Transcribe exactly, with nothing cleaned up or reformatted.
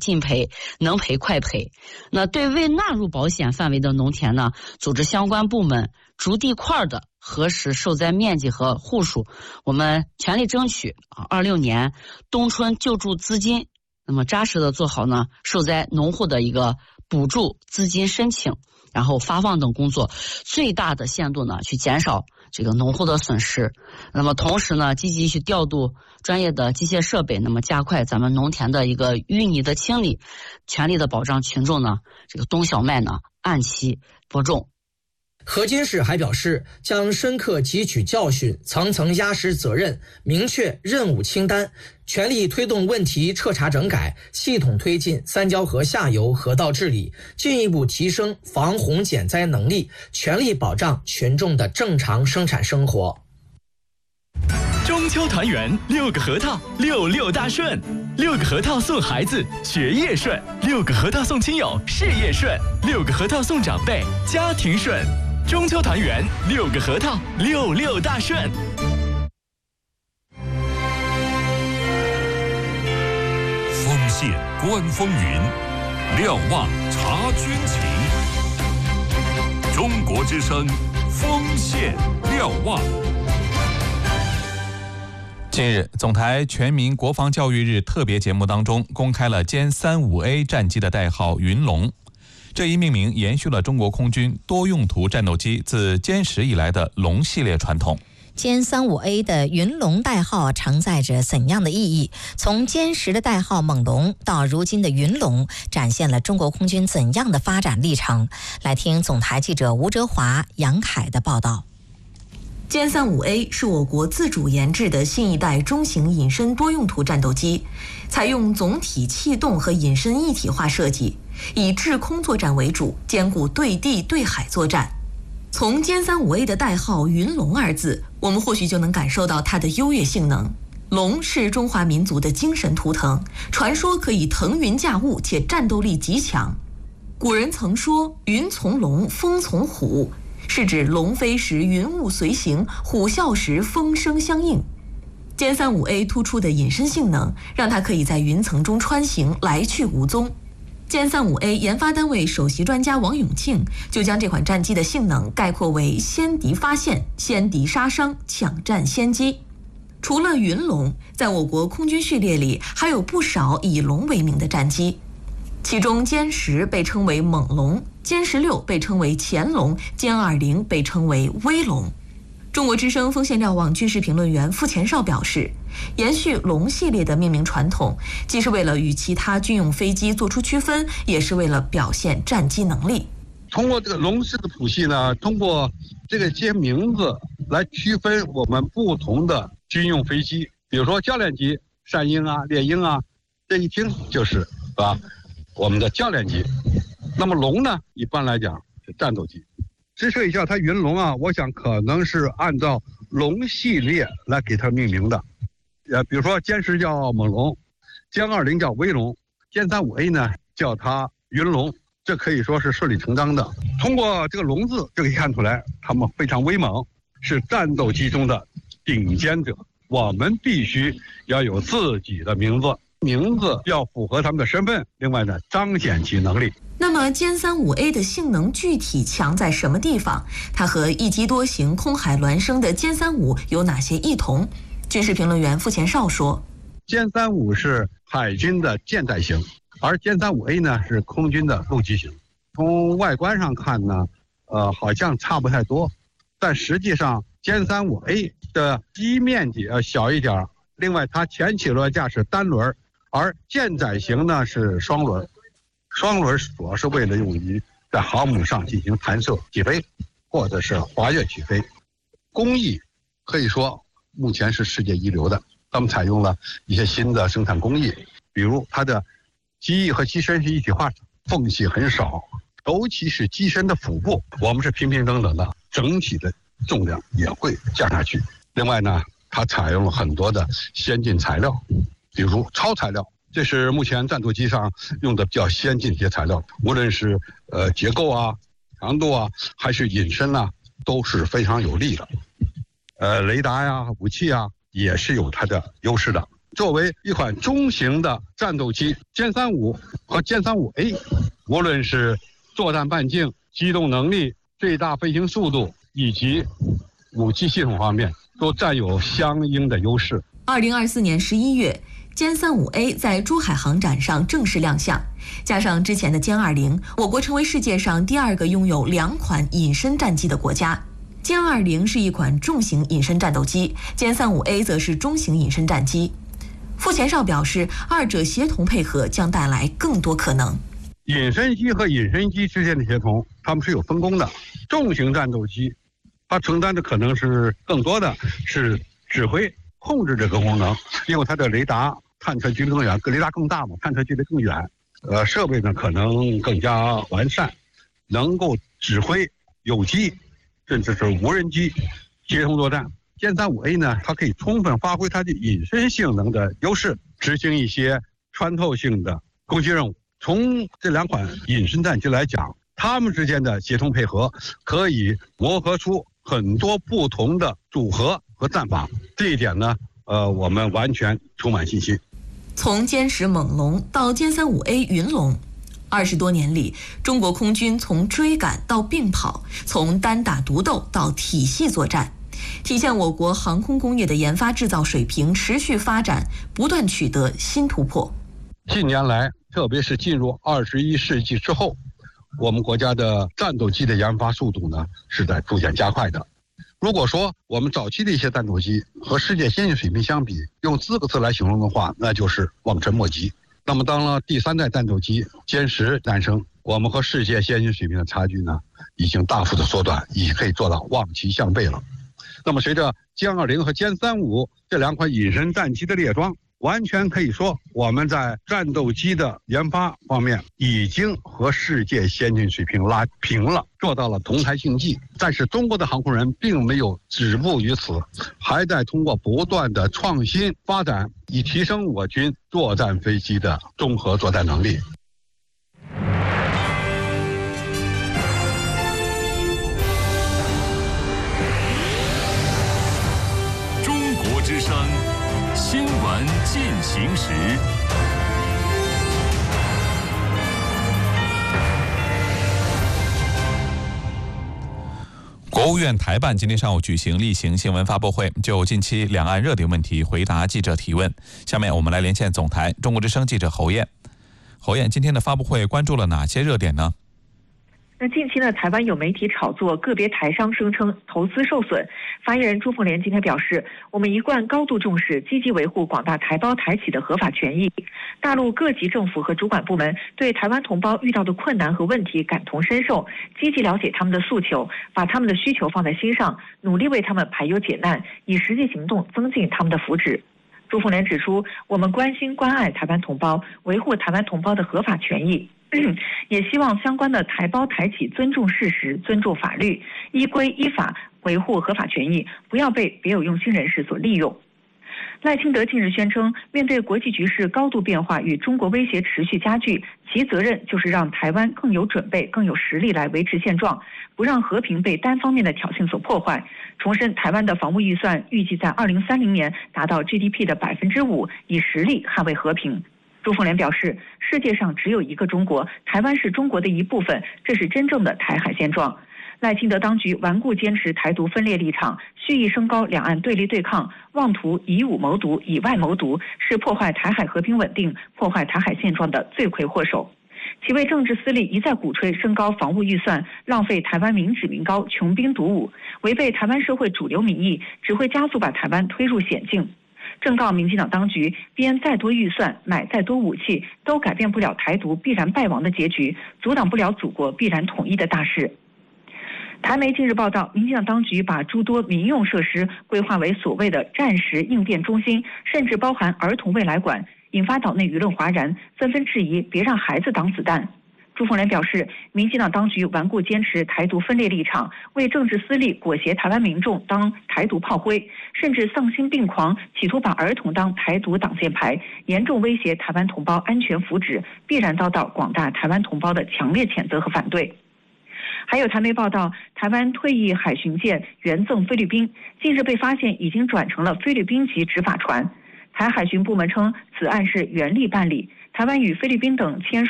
尽赔，能赔快赔。那对未纳入保险范围的农田呢，组织相关部门逐地块的核实受灾面积和户数，我们全力争取啊，二六年冬春救助资金，那么扎实的做好呢受灾农户的一个补助资金申请，然后发放等工作，最大的限度呢去减少这个农户的损失。那么同时呢，积极去调度专业的机械设备，那么加快咱们农田的一个淤泥的清理，全力的保障群众呢这个冬小麦呢按期播种。 河津市还表示，将深刻汲取教训，层层压实责任，明确任务清单，全力推动问题彻查整改，系统推进三交河下游河道治理，进一步提升防洪减灾能力，全力保障群众的正常生产生活。 中秋团圆，六个核桃，六六大顺。六个核桃送孩子，学业顺；六个核桃送亲友，事业顺；六个核桃送长辈，家庭顺。中秋团圆，六个核桃，六六大顺。 锋线观风云，瞭望察军情。中国之声，锋线瞭望。 近日，总台全民国防教育日特别节目当中公开了歼三五 A 战机的代号云龙。这一命名延续了中国空军多用途战斗机自歼十以来的龙系列传统。 歼三五 A 的云龙代号承载着怎样的意义？从歼十的代号猛龙到如今的云龙，展现了中国空军怎样的发展历程？来听总台记者吴哲华、杨凯的报道。 歼三五 A 是我国自主研制的新一代中型隐身多用途战斗机，采用总体气动和隐身一体化设计，以制空作战为主，兼顾对地对海作战。从歼三五 A 的代号云龙二字，我们或许就能感受到它的优越性能。龙是中华民族的精神图腾，传说可以腾云驾雾，且战斗力极强。古人曾说云从龙，风从虎，是指龙飞时云雾随行，虎啸时风声相应。歼三五 A 突出的隐身性能，让它可以在云层中穿行，来去无踪。歼三五 A 研发单位首席专家王永庆就将这款战机的性能概括为先敌发现、先敌杀伤、抢占先机。除了云龙，在我国空军序列里还有不少以龙为名的战机，其中歼十被称为猛龙，歼十六被称为潜龙，歼二零被称为威龙。中国之声锋线瞭望军事评论员傅前绍表示，延续龙系列的命名传统，既是为了与其他军用飞机做出区分，也是为了表现战机能力。 通过这个龙式的谱系呢，通过这个些名字来区分我们不同的军用飞机，比如说教练机善鹰啊、猎鹰啊，这一听就是啊我们的教练机。那么龙呢，一般来讲是战斗机。之所以叫它云龙啊，我想可能是按照龙系列来给它命名的。呃，比如说歼十叫猛龙，歼二零叫威龙，歼三五 A 呢叫它云龙，这可以说是顺理成章的。通过这个龙字就可以看出来，他们非常威猛，是战斗机中的顶尖者。我们必须要有自己的名字，名字要符合他们的身份，另外呢彰显其能力。 那么歼三五 A 的性能具体强在什么地方？它和一机多型空海孪生的歼三五有哪些异同？军事评论员傅前绍说， 歼三五是海军的舰载型，而歼三五 A 呢是空军的陆基型。从外观上看呢，呃，好像差不太多，但实际上歼三五 A 的机面积要小一点，另外它前起落架是单轮，而舰载型呢是双轮。双轮主要是为了用于在航母上进行弹射起飞，或者是滑跃起飞。工艺可以说目前是世界一流的，他们采用了一些新的生产工艺，比如它的机翼和机身是一体化，缝隙很少，尤其是机身的腹部，我们是平平等等的，整体的重量也会降下去。另外呢，它采用了很多的先进材料，比如超材料。这是目前战斗机上用的比较先进的一些材料，无论是呃结构啊、强度啊，还是隐身啊，都是非常有利的。呃，雷达呀、武器啊，也是有它的优势的。 作为一款中型的战斗机，歼三五和歼三五 A， 无论是作战半径、机动能力、最大飞行速度以及武器系统方面，都占有相应的优势。 二零二四年十一月，歼三五 A 在珠海航展上正式亮相，加上之前的歼二零，我国成为世界上第二个拥有两款隐身战机的国家。歼二零是一款重型隐身战斗机，歼三五 A 则是中型隐身战机。傅前绍表示，二者协同配合将带来更多可能。 隐身机和隐身机之间的协同，它们是有分工的。重型战斗机，它承担的可能是更多的是指挥、控制这个功能，因为它的雷达探测距离更远，雷达更大嘛，探测距离更远。呃，设备呢可能更加完善，能够指挥有机甚至是无人机协同作战。歼三五 A 呢，它可以充分发挥它的隐身性能的优势，执行一些穿透性的攻击任务。从这两款隐身战机来讲，它们之间的协同配合可以磨合出很多不同的组合和战法。这一点呢，呃，我们完全充满信心。 从歼十猛龙到歼三五 A 云龙，二十多年里，中国空军从追赶到并跑，从单打独斗到体系作战，体现我国航空工业的研发制造水平持续发展，不断取得新突破。 近年来，特别是进入二十一世纪之后，我们国家的战斗机的研发速度呢是在逐渐加快的。如果说我们早期的一些战斗机和世界先进水平相比，用四个字来形容的话，那就是望尘莫及。那么当了第三代战斗机歼十诞生，我们和世界先进水平的差距呢已经大幅的缩短，已可以做到望其项背了。那么随着歼二零和歼三五这两款隐身战机的列装，完全可以说我们在战斗机的研发方面已经和世界先进水平拉平了，做到了同台竞技。但是中国的航空人并没有止步于此，还在通过不断的创新发展，以提升我军作战飞机的综合作战能力。 中国之声新闻进行时。 国务院台办今天上午举行例行新闻发布会，就近期两岸热点问题回答记者提问。下面我们来连线总台中国之声记者侯燕。侯燕，今天的发布会关注了哪些热点呢？ 那近期呢，台湾有媒体炒作个别台商声称投资受损。发言人朱凤莲今天表示，我们一贯高度重视，积极维护广大台胞台企的合法权益。大陆各级政府和主管部门对台湾同胞遇到的困难和问题感同身受，积极了解他们的诉求，把他们的需求放在心上，努力为他们排忧解难，以实际行动增进他们的福祉。朱凤莲指出，我们关心关爱台湾同胞，维护台湾同胞的合法权益。也希望相关的台胞台企尊重事实，尊重法律，依规依法维护合法权益，不要被别有用心人士所利用。赖清德近日宣称，面对国际局势高度变化与中国威胁持续加剧，其责任就是让台湾更有准备、更有实力来维持现状，不让和平被单方面的挑衅所破坏。重申台湾的防务预算预计在二零三零年达到 G D P 的百分之五，以实力捍卫和平。朱凤莲表示，世界上只有一个中国，台湾是中国的一部分，这是真正的台海现状。赖清德当局顽固坚持台独分裂立场，蓄意升高两岸对立对抗，妄图以武谋独、以外谋独，是破坏台海和平稳定、破坏台海现状的罪魁祸首。其为政治私利一再鼓吹升高防务预算，浪费台湾民脂民膏、穷兵黩武，违背台湾社会主流民意，只会加速把台湾推入险境。正告民进党当局，编再多预算，买再多武器，都改变不了台独必然败亡的结局，阻挡不了祖国必然统一的大势。台媒近日报道，民进党当局把诸多民用设施规划为所谓的战时应变中心，甚至包含儿童未来馆，引发岛内舆论哗然，纷纷质疑别让孩子挡子弹。朱凤莲表示，民进党当局顽固坚持台独分裂立场，为政治私利裹挟台湾民众当台独炮灰，甚至丧心病狂，企图把儿童当台独挡箭牌，严重威胁台湾同胞安全福祉，必然遭到广大台湾同胞的强烈谴责和反对。还有台媒报道，台湾退役海巡舰援赠菲律宾，近日被发现已经转成了菲律宾籍执法船。 台海巡部门称，此案是原力办理。台湾与菲律宾等签署